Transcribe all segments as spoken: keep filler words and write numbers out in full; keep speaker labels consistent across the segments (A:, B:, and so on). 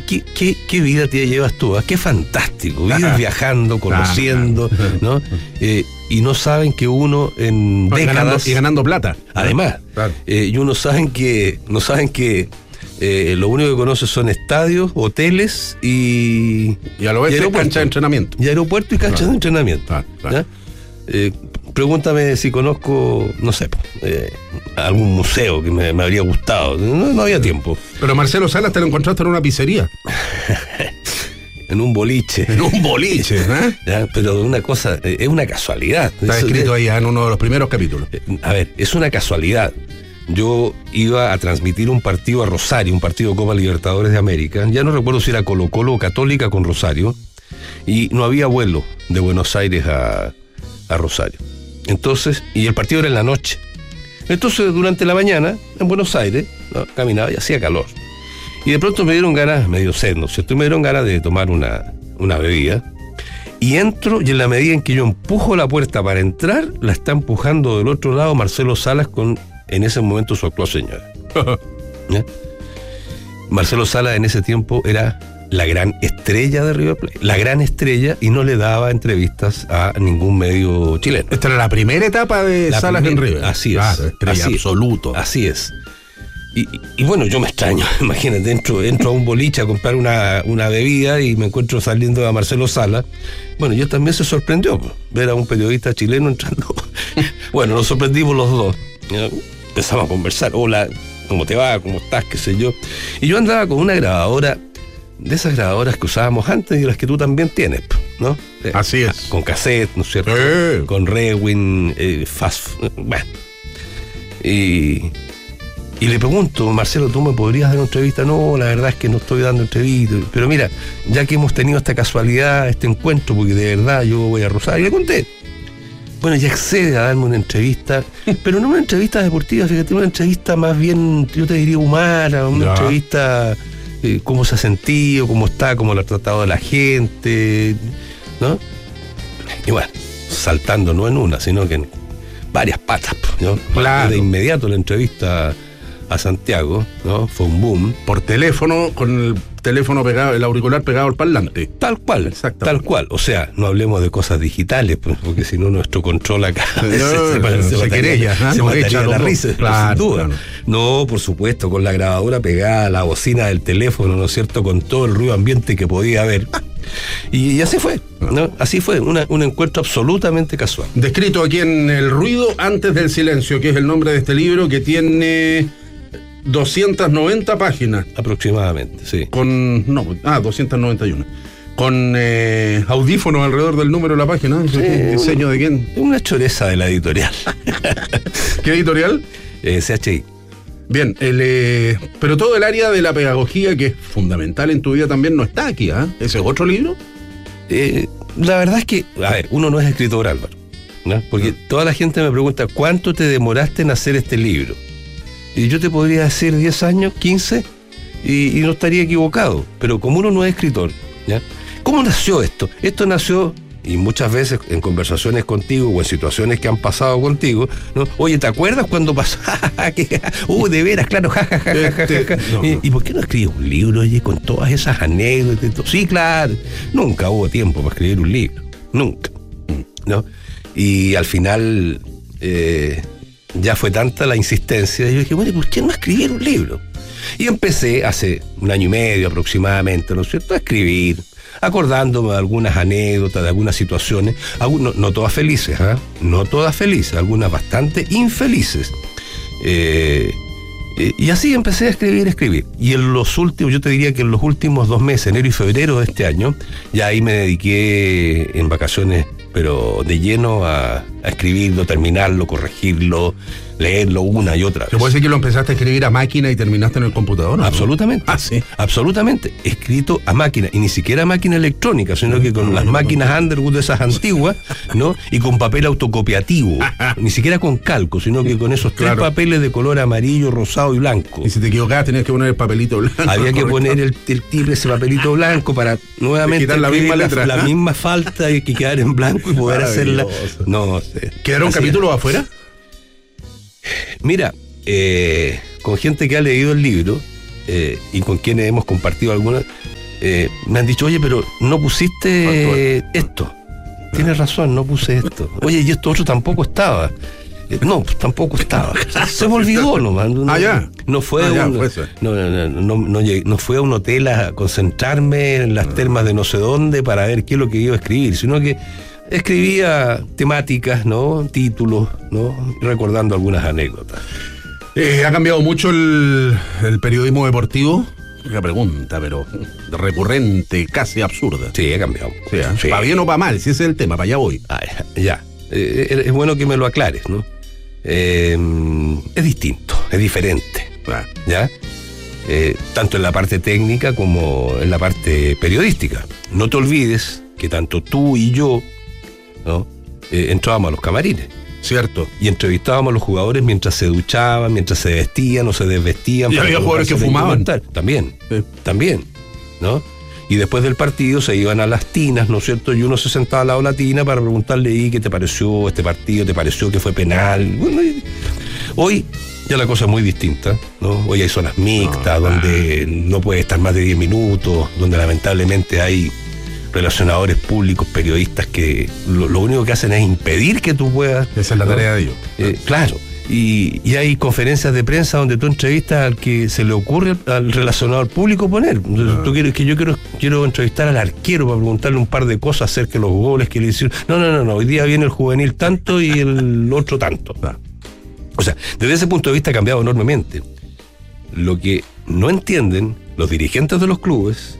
A: ¿qué, qué, qué vida te llevas tú? ¿Ah? Qué fantástico, vives viajando, conociendo, ¿no? Eh, y no saben que uno en
B: no,
A: décadas...
B: Ganando, y ganando plata.
A: Además,
B: claro.
A: eh, y uno saben que, no saben que eh, lo único que conoce son estadios, hoteles y...
B: Y a lo veces cancha de entrenamiento.
A: Y aeropuerto y cancha claro. de entrenamiento. Claro, claro. Eh, pregúntame si conozco, no sé, eh, algún museo que me, me habría gustado. No, no había tiempo.
B: Pero Marcelo Salas te lo encontraste en una pizzería.
A: En un boliche.
B: En un boliche, ¿eh?
A: ¿Ya? Pero una cosa, eh, es una casualidad.
B: Está
A: Eso,
B: escrito
A: eh,
B: ahí en uno de los primeros capítulos.
A: Eh, a ver, es una casualidad. Yo iba a transmitir un partido a Rosario, un partido de Copa Libertadores de América. Ya no recuerdo si era Colo Colo o Católica con Rosario. Y no había vuelo de Buenos Aires a, a Rosario. Entonces, y el partido era en la noche. Entonces, durante la mañana, en Buenos Aires, ¿no? Caminaba y hacía calor. Y de pronto me dieron ganas, medio sed, ¿no es cierto? Me dieron ganas de tomar una, una bebida. Y entro, y en la medida en que yo empujo la puerta para entrar, la está empujando del otro lado Marcelo Salas con, en ese momento, su actual señora. ¿Ya? Marcelo Salas en ese tiempo era la gran estrella de River Plate, la gran estrella, y no le daba entrevistas a ningún medio chileno.
B: Esta era la primera etapa de
A: la
B: Salas
A: primera,
B: en River.
A: Así es.
B: Claro, estrella
A: así
B: absoluto.
A: Es, así es. Y, y, y bueno, yo me extraño, imagínate, entro, entro a un boliche a comprar una, una bebida y me encuentro saliendo a Marcelo Salas. Bueno, yo también se sorprendió ver a un periodista chileno entrando. Bueno, nos sorprendimos los dos. Empezamos a conversar. Hola, ¿cómo te va? ¿Cómo estás? ¿Qué sé yo? Y yo andaba con una grabadora, de esas grabadoras que usábamos antes y las que tú también tienes, ¿no?
B: Así es.
A: Con cassette, ¿no es cierto?
B: Sí.
A: Con Rewin, eh, Fast... Bueno. Y... Y le pregunto, Marcelo, ¿tú me podrías dar una entrevista? No, la verdad es que no estoy dando entrevistas. Pero mira, ya que hemos tenido esta casualidad, este encuentro, porque de verdad yo voy a Rosario, y le conté. Bueno, ya accede a darme una entrevista, pero no una entrevista deportiva, fíjate, una entrevista más bien, yo te diría, humana, una
B: ya.
A: entrevista, eh, cómo se ha sentido, cómo está, cómo lo ha tratado la gente, ¿no? Y bueno, saltando no en una, sino que en varias patas, ¿no?
B: Claro.
A: De inmediato la entrevista a Santiago, ¿no? Fue un boom.
B: Por teléfono, con el teléfono pegado, el auricular pegado al parlante.
A: Tal cual, tal cual. O sea, no hablemos de cosas digitales, pues, porque si no nuestro control acá
B: no,
A: se, se, se,
B: se,
A: se
B: querella,
A: ¿eh? Se
B: no,
A: mataría la risa,
B: claro,
A: sin duda.
B: Claro.
A: No, por supuesto, con la grabadora pegada a la bocina del teléfono, ¿no es cierto? Con todo el ruido ambiente que podía haber. Y, y así fue, ¿no? Así fue, una, un encuentro absolutamente casual.
B: Descrito aquí en El ruido antes del silencio, que es el nombre de este libro, que tiene doscientas noventa páginas.
A: Aproximadamente, sí.
B: Con, no, ah, doscientas noventa y uno. Con eh, audífonos alrededor del número de la página.
A: Sí,
B: ¿Diseño
A: un,
B: de quién?
A: Una choreza de la editorial.
B: ¿Qué editorial?
A: Eh, C H I.
B: Bien, el, eh, pero todo el área de la pedagogía, que es fundamental en tu vida también, no está aquí, ¿ah? ¿eh? ¿Ese es otro libro?
A: Eh, la verdad es que, a ver, uno no es escritor, Álvaro, ¿no? Porque no. Toda la gente me pregunta, ¿cuánto te demoraste en hacer este libro? Y yo te podría decir diez años, quince, y, y no estaría equivocado. Pero como uno no es escritor, ¿ya? ¿Cómo nació esto? Esto nació, y muchas veces en conversaciones contigo o en situaciones que han pasado contigo, ¿no? Oye, ¿te acuerdas cuando pasó? uh, de veras, claro, jajaja. Ja, ja, ja, ja. No, no. ¿Y por qué no escribes un libro, oye, con todas esas anécdotas? Sí, claro. Nunca hubo tiempo para escribir un libro. Nunca. ¿No? Y al final eh, ya fue tanta la insistencia, y yo dije, bueno, ¿por qué no escribir un libro? Y empecé hace un año y medio aproximadamente, ¿no es cierto?, a escribir, acordándome de algunas anécdotas, de algunas situaciones, no, no todas felices, ¿eh? no todas felices, algunas bastante infelices. Eh, eh, y así empecé a escribir, a escribir. Y en los últimos, yo te diría que en los últimos dos meses, enero y febrero de este año, ya ahí me dediqué en vacaciones, pero de lleno a, a escribirlo, terminarlo, corregirlo, leerlo una y otra vez.
B: ¿Se puede decir que lo empezaste a escribir a máquina y terminaste en el computador, ¿no?
A: Absolutamente.
B: Ah, sí.
A: Absolutamente. Escrito a máquina. Y ni siquiera a máquina electrónica, sino que con
B: no,
A: las
B: no,
A: máquinas
B: no.
A: Underwood de esas antiguas, ¿no? Y con papel autocopiativo. Ni siquiera con calco, sino que con esos tres
B: claro.
A: papeles de color amarillo, rosado y blanco.
B: Y si te equivocabas tenías que poner el papelito blanco.
A: Había que poner el, el tiple, ese papelito blanco para nuevamente
B: quitar la misma letra.
A: La, la misma falta y que quedar en blanco y poder hacerla. No sé.
B: ¿Quedaron capítulos afuera?
A: Mira, eh, con gente que ha leído el libro eh, y con quienes hemos compartido algunas, eh, me han dicho, oye, pero no pusiste esto. Tienes razón, no puse esto. Oye, y esto otro tampoco estaba. Eh, no, pues tampoco estaba. Se me olvidó nomás. No,
B: ah, ya.
A: No fue,
B: ah, ya,
A: un,
B: fue
A: no, no, no, no, llegué, no fue a un hotel a concentrarme en las termas de no sé dónde para ver qué es lo que iba a escribir, sino que escribía temáticas, ¿no? Títulos, ¿no? Recordando algunas anécdotas.
B: Eh, ¿Ha cambiado mucho el, el periodismo deportivo? Una pregunta, pero recurrente, casi absurda.
A: Sí, ha cambiado.
B: Sí, ¿eh?
A: Sí.
B: ¿Para bien o para mal? Si ese es el tema, para allá voy.
A: Ah, ya. Eh, es bueno que me lo aclares, ¿no? Eh, es distinto, es diferente.
B: Ah.
A: ¿Ya? Eh, tanto en la parte técnica como en la parte periodística. No te olvides que tanto tú y yo, ¿no? eh, entrábamos a los camarines.
B: Cierto.
A: Y entrevistábamos a los jugadores mientras se duchaban, mientras se vestían o se desvestían.
B: Y había jugadores que fumaban.
A: También,
B: sí.
A: también, ¿no? Y después del partido se iban a las tinas, ¿no es cierto? Y uno se sentaba al lado de la tina para preguntarle, ¿y qué te pareció este partido? ¿Te pareció que fue penal? Bueno, y hoy ya la cosa es muy distinta, ¿no? Hoy hay zonas mixtas, no, donde ah. no puede estar más de diez minutos, donde lamentablemente hay relacionadores públicos, periodistas que lo, lo único que hacen es impedir que tú puedas.
B: Esa es la, ¿no? tarea de ellos.
A: Eh, claro. Y, y hay conferencias de prensa donde tú entrevistas al que se le ocurre al relacionador público poner. Ah. Tú quieres que yo quiero, quiero entrevistar al arquero para preguntarle un par de cosas acerca de los goles que le hicieron. No, no, no, no. Hoy día viene el juvenil tanto y el otro tanto. Ah. O sea, desde ese punto de vista ha cambiado enormemente. Lo que no entienden los dirigentes de los clubes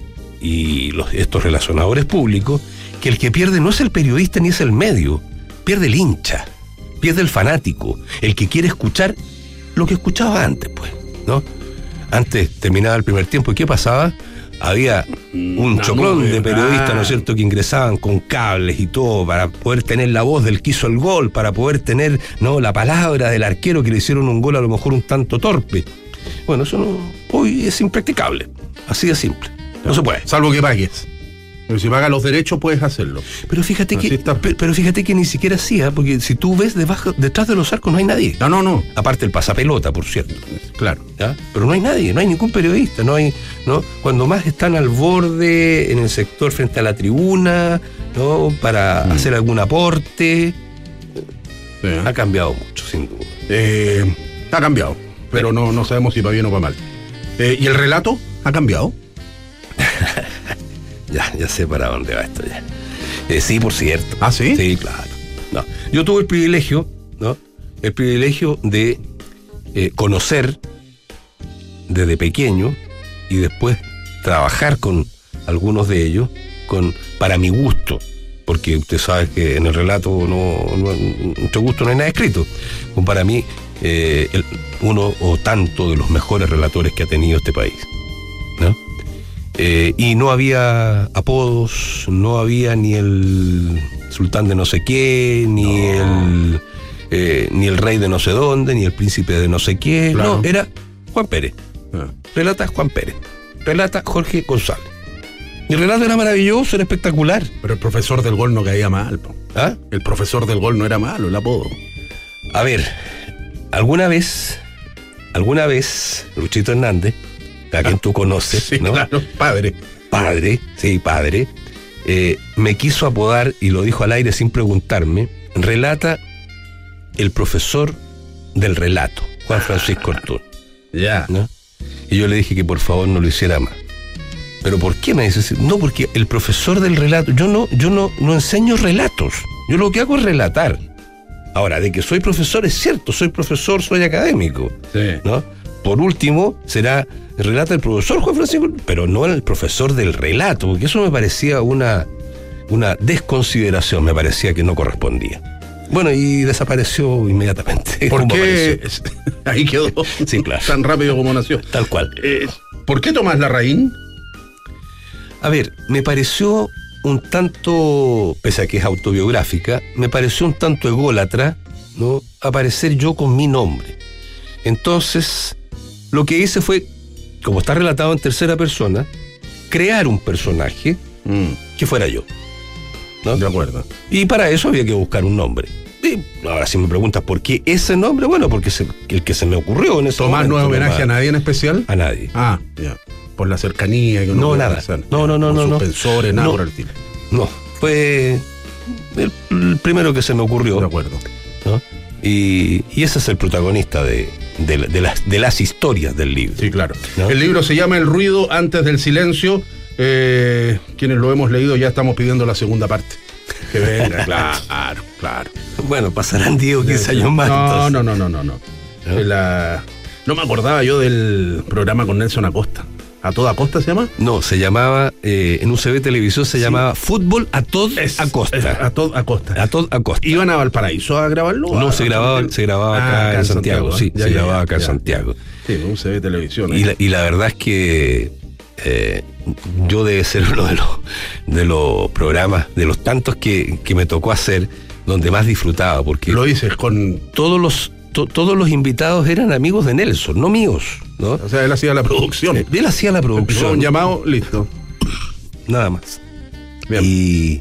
A: y los, estos relacionadores públicos, que el que pierde no es el periodista ni es el medio, pierde el hincha, pierde el fanático, el que quiere escuchar lo que escuchaba antes, pues, ¿no? Antes terminaba el primer tiempo y ¿qué pasaba? Había un choclón de periodistas, ¿no es cierto?, que ingresaban con cables y todo para poder tener la voz del que hizo el gol, para poder tener, ¿no?, la palabra del arquero que le hicieron un gol a lo mejor un tanto torpe. Bueno, eso no, hoy es impracticable, así de simple. No se puede.
B: Salvo que pagues. Pero si pagas los derechos puedes hacerlo.
A: Pero fíjate que pero, pero fíjate que ni siquiera así, ¿eh? Porque si tú ves debajo, detrás de los arcos no hay nadie.
B: No, no, no.
A: Aparte el pasapelota, por cierto.
B: Claro.
A: ¿Ya? Pero no hay nadie, no hay ningún periodista, no hay, ¿no? Cuando más están al borde, en el sector frente a la tribuna, ¿no? Para mm. hacer algún aporte. Sí, ¿eh? Ha cambiado mucho, sin duda.
B: Eh, ha cambiado, pero no, no sabemos si va bien o va mal. Eh, ¿Y el relato ha cambiado?
A: Ya, ya sé para dónde va esto ya. Eh, sí, por cierto.
B: ¿Ah, sí?
A: Sí, claro. No. Yo tuve el privilegio, ¿no? El privilegio de eh, conocer desde pequeño y después trabajar con algunos de ellos, con para mi gusto, porque usted sabe que en el relato no, no entre gusto no hay nada escrito. Con para mí eh, el, uno o tanto de los mejores relatores que ha tenido este país, ¿no? Eh, y no había apodos, no había ni el sultán de no sé qué, ni no. el eh, ni el rey de no sé dónde, ni el príncipe de no sé qué. Claro. No, era Juan Pérez. Ah. Relata Juan Pérez. Relata Jorge González. Y el relato era maravilloso, era espectacular.
B: Pero el profesor del gol no caía mal.
A: ¿Ah?
B: El profesor del gol no era malo, el apodo.
A: A ver, alguna vez, alguna vez, Luchito Hernández, a quien tú conoces,
B: sí,
A: ¿no?
B: Claro, padre.
A: Padre, sí, padre. Eh, me quiso apodar, y lo dijo al aire sin preguntarme, relata el profesor del relato, Juan Francisco Ortún.
B: Ya.
A: ¿No? Y yo le dije que por favor no lo hiciera más. ¿Pero por qué? Me dice, no, porque el profesor del relato, yo no, yo no, no enseño relatos, yo lo que hago es relatar. Ahora, de que soy profesor es cierto, soy profesor, soy académico,
B: sí,
A: ¿no? Por último, será, relata el profesor Juan Francisco, pero no el profesor del relato, porque eso me parecía una, una desconsideración, me parecía que no correspondía. Bueno, y desapareció inmediatamente.
B: ¿Por qué? Ahí quedó.
A: Sí, claro.
B: Tan rápido como nació.
A: Tal cual.
B: Eh, ¿Por qué Tomás Larraín?
A: A ver, me pareció un tanto, pese a que es autobiográfica, me pareció un tanto ególatra, ¿no?, aparecer yo con mi nombre. Entonces, lo que hice fue, como está relatado en tercera persona, crear un personaje mm. que fuera yo, ¿no?
B: De acuerdo.
A: Y para eso había que buscar un nombre. Y ahora, si me preguntas por qué ese nombre, bueno, porque es el, el que se me ocurrió en ese
B: ¿Tomás
A: momento.
B: ¿No es homenaje a nadie en especial?
A: A nadie.
B: Ah, ya. por la cercanía que uno
A: No,
B: puede
A: nada.
B: pensar.
A: No, no, no,
B: Con
A: no, no.
B: suspensores, nada
A: No.
B: por el estilo.
A: No, fue el, el primero que se me ocurrió.
B: De acuerdo.
A: ¿No? Y, y ese es el protagonista de, de, de las, de las historias del libro.
B: Sí, claro.
A: ¿No?
B: El libro se llama El ruido antes del silencio. Eh, quienes lo hemos leído ya estamos pidiendo la segunda parte. Que venga, claro, claro.
A: Bueno, pasarán diez o quince años más.
B: No,
A: entonces.
B: no, no, no, no, no.
A: ¿No?
B: La- no me acordaba yo del programa con Nelson Acosta. ¿A toda costa se llama?
A: No, se llamaba, eh, en U C B Televisión se
B: Sí.
A: llamaba Fútbol a todo
B: Es-
A: a costa.
B: es a todo a costa.
A: A todo a costa.
B: ¿Iban a Valparaíso a grabarlo?
A: No,
B: ¿A-
A: se grababa, se grababa
B: Ah,
A: acá, en Santiago, sí,
B: ya,
A: se
B: ya,
A: grababa
B: ya,
A: acá en
B: ya.
A: Santiago.
B: Sí, U C B Televisión.
A: Y
B: ¿eh?
A: la, y la verdad es que eh, yo debe ser uno de los, de los programas, de los tantos que, que me tocó hacer, donde más disfrutaba, porque
B: Lo dices con...
A: todos los to- todos los invitados eran amigos de Nelson, no míos, ¿no?
B: O sea, él hacía la producción.
A: Él hacía la
B: Empezó
A: producción,
B: un llamado, listo.
A: nada más.
B: Bien.
A: Y,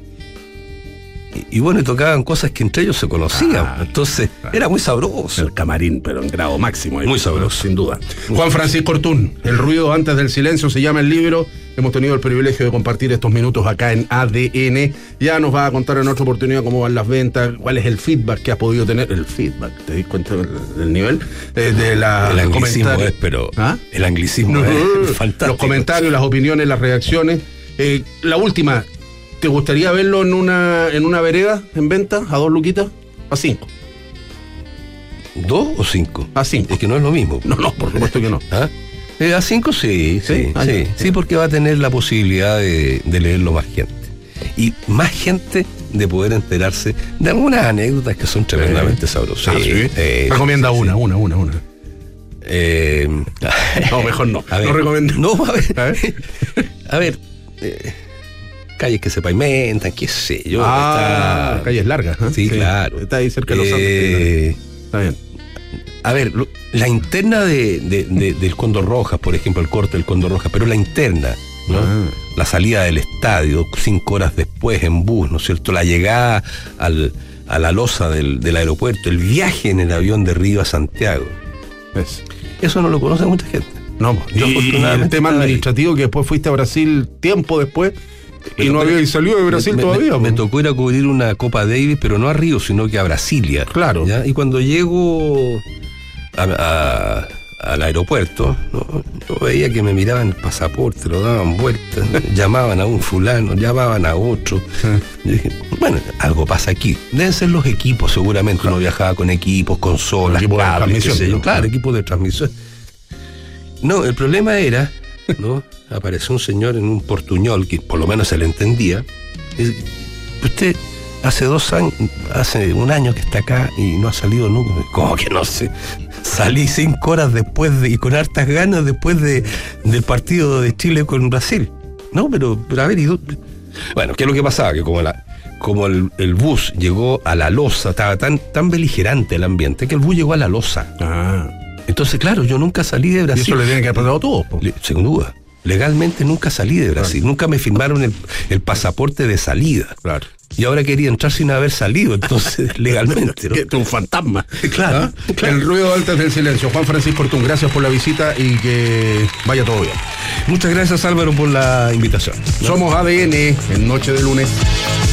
A: y, y bueno, y tocaban cosas que entre ellos se conocían.
B: Ah,
A: Entonces,
B: claro.
A: era muy sabroso.
B: El camarín, pero en grado máximo. ahí,
A: Muy sabroso.
B: Sin duda. Juan Francisco Ortún, El ruido antes del silencio se llama el libro. Hemos tenido el privilegio de compartir estos minutos acá en A D N. Ya nos va a contar en otra oportunidad cómo van las ventas, cuál es el feedback que has podido tener. El feedback, ¿te das cuenta del, del nivel? Eh, de la
A: El anglicismo
B: comentarios.
A: es, pero
B: ¿Ah?
A: el anglicismo
B: No,
A: es fantástico.
B: Los comentarios, las opiniones, las reacciones. Eh, la última, ¿te gustaría verlo en una en una vereda en venta a dos luquitas? A cinco.
A: ¿Dos o cinco?
B: A cinco.
A: Es que no es lo mismo.
B: No, no, por supuesto que no.
A: ¿Ah? Eh, a cinco sí, sí,
B: ¿Sí?
A: sí,
B: Ah,
A: sí,
B: ya.
A: sí, porque va a tener la posibilidad de, de leerlo más gente. Y más gente de poder enterarse de algunas anécdotas que son tremendamente sabrosas.
B: Ah, ¿sí?
A: eh,
B: Recomienda
A: sí.
B: una, una, una, una.
A: Eh,
B: No, mejor no.
A: A ver,
B: no recomiendo.
A: No, a ver.
B: A ver.
A: A ver, eh, calles que se pavimentan, qué sé yo.
B: Ah,
A: está-
B: calles largas. ¿eh?
A: Sí, claro.
B: Está ahí cerca de los Andes.
A: Eh,
B: Está bien.
A: A ver, lo- la interna de, de- de- del Cóndor Rojas, por ejemplo, el corte del Cóndor Rojas, pero la interna, ¿no?
B: Ah.
A: La salida del estadio, cinco horas después en bus, ¿no es cierto? La llegada al, a la loza del, del aeropuerto, el viaje en el avión de Río a Santiago.
B: Es.
A: Eso no lo conoce mucha gente.
B: No,
A: Yo
B: y, y
A: afortunadamente
B: el tema
A: estaba ahí.
B: administrativo que después fuiste a Brasil tiempo después y
A: Me
B: no
A: tocó-
B: había salido de Brasil
A: me,
B: todavía.
A: Me, me
B: po.
A: tocó ir a cubrir una Copa Davis, pero no a Río, sino que a Brasilia.
B: Claro.
A: ¿Ya? Y cuando llego a- a- al aeropuerto, ¿no? Yo veía que me miraban el pasaporte, lo daban vueltas, llamaban a un fulano, llamaban a otro. Yo dije, bueno, algo pasa aquí. Deben ser los equipos, seguramente.
B: Claro.
A: Uno viajaba con equipos, consolas,
B: Equipos de
A: cables, qué
B: transmisión,
A: sé yo.
B: ¿no?
A: Claro, equipos de transmisión. No, el problema era, ¿no? Apareció un señor en un portuñol, que por lo menos se le entendía. Es- Usted hace dos años, hace un año que está acá y no ha salido nunca. ¿Cómo que no sé? Salí cinco horas después de, y con hartas ganas después de, del partido de Chile con Brasil. No, pero, pero a ver, ¿y dónde? Bueno, ¿qué es lo que pasaba? Que como la, como el, el bus llegó a la loza, estaba tan, tan beligerante el ambiente que el bus llegó a la loza.
B: Ah,
A: Entonces, claro, yo nunca salí de
B: y
A: Brasil.
B: eso le tiene que haber pasado a todos. po.
A: Le- sin duda. Legalmente nunca salí de Brasil. Nunca me firmaron el, el pasaporte de salida.
B: Claro.
A: Y ahora quería entrar sin haber salido, entonces, legalmente, ¿no?
B: Que tú un fantasma.
A: Claro,
B: ¿Ah?
A: claro.
B: El ruido antes del silencio. Juan Francisco Ortún, gracias por la visita y que vaya todo bien.
A: Muchas gracias, Álvaro, por la invitación.
B: Somos A D N en Noche de Lunes.